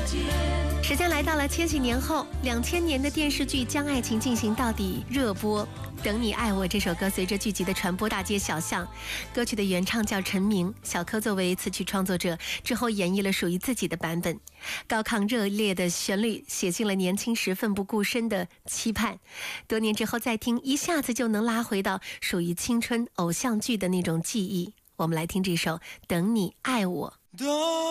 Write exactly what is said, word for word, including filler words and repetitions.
时间来到了千禧年后，两千年的电视剧《将爱情进行到底》热播，《等你爱我》这首歌随着剧集的传播大街小巷。歌曲的原唱叫陈明，小柯作为词曲创作者之后演绎了属于自己的版本。高亢热烈的旋律写进了年轻时奋不顾身的期盼，多年之后再听，一下子就能拉回到属于青春偶像剧的那种记忆。我们来听这首《等你爱我》。